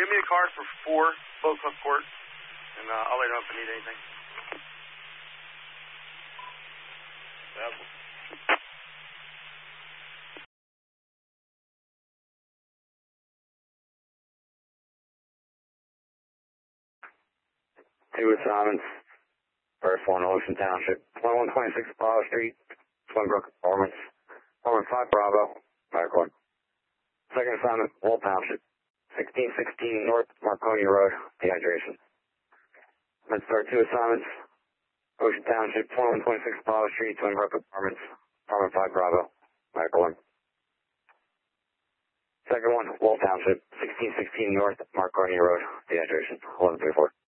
give me a card for 4 Boat Club Court, and I'll let you know if I need anything. Hey, with Simons, first one, Ocean Township, 2126 Apollo Street, Twin Brook Apartments, Apartment 5 Bravo, Microphone. Second assignment, Wall Township, 1616 North Marconi Road, dehydration. Med-Star 2 assignments, Ocean Township, 2126 Apollo Street, Twin Brook Apartments, Apartment 5 Bravo, Microphone. Second one, Wall Township, 1616 North Marconi Road, dehydration, 1134.